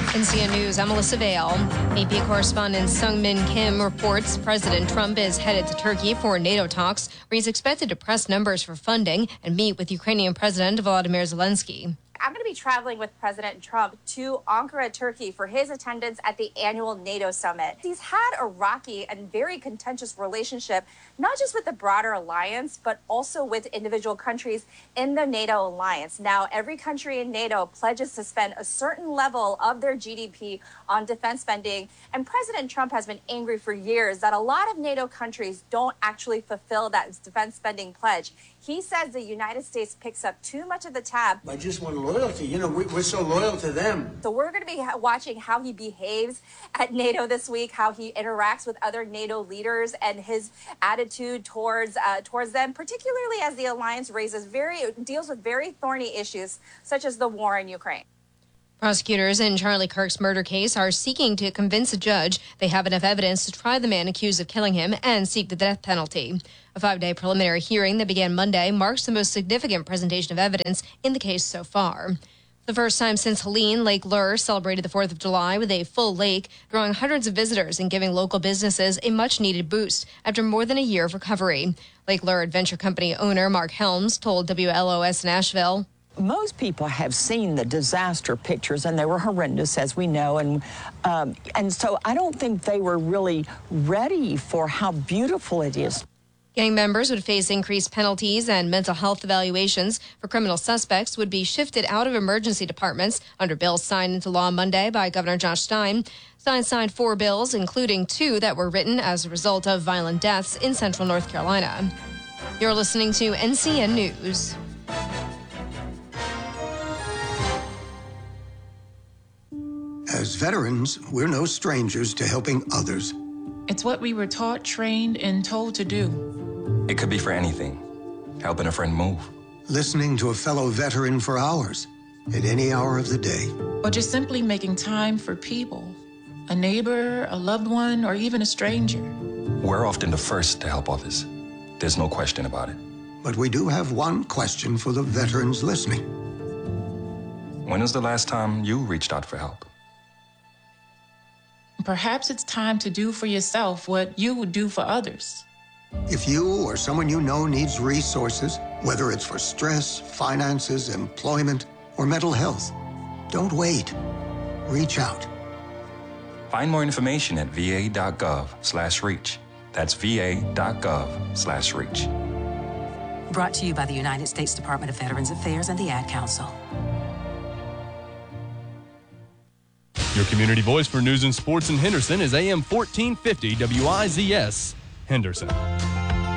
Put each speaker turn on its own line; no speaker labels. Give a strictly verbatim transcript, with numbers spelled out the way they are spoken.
N C N News, I'm Melissa Vale. A P correspondent Sung-Min Kim reports President Trump is headed to Turkey for NATO talks, where he's expected to press numbers for funding and meet with Ukrainian President Volodymyr Zelensky.
I'm going to be traveling with President Trump to Ankara, Turkey for his attendance at the annual NATO summit. He's had a rocky and very contentious relationship, not just with the broader alliance, but also with individual countries in the NATO alliance. Now, every country in NATO pledges to spend a certain level of their G D P on defense spending. And President Trump has been angry for years that a lot of NATO countries don't actually fulfill that defense spending pledge. He says the United States picks up too much of the tab.
I just want loyalty. You know, we, we're so loyal to them.
So we're going to be watching how he behaves at NATO this week, how he interacts with other NATO leaders and his attitude towards uh, towards them, particularly as the alliance raises very deals with very thorny issues such as the war in Ukraine.
Prosecutors in Charlie Kirk's murder case are seeking to convince a judge they have enough evidence to try the man accused of killing him and seek the death penalty. A five-day preliminary hearing that began Monday marks the most significant presentation of evidence in the case so far. For the first time since Helene, Lake Lure celebrated the fourth of July with a full lake, drawing hundreds of visitors and giving local businesses a much-needed boost after more than a year of recovery. Lake Lure Adventure Company owner Mark Helms told W L O S Nashville,
most people have seen the disaster pictures, and they were horrendous, as we know, and um, and so I don't think they were really ready for how beautiful it is.
Gang members would face increased penalties, and mental health evaluations for criminal suspects would be shifted out of emergency departments under bills signed into law Monday by Governor Josh Stein. Stein signed four bills, including two that were written as a result of violent deaths in central North Carolina. You're listening to N C N News.
As veterans, we're no strangers to helping others.
It's what we were taught, trained, and told to do.
It could be for anything. Helping a friend move.
Listening to a fellow veteran for hours, at any hour of the day.
Or just simply making time for people. A neighbor, a loved one, or even a stranger.
We're often the first to help others. There's no question about it.
But we do have one question for the veterans listening.
When was the last time you reached out for help?
Perhaps it's time to do for yourself what you would do for others.
If you or someone you know needs resources, whether it's for stress, finances, employment, or mental health, don't wait. Reach out.
Find more information at va.gov slash reach. That's va.gov slash reach.
Brought to you by the United States Department of Veterans Affairs and the Ad Council.
Your community voice for news and sports in Henderson is A M fourteen fifty W I Z S, Henderson.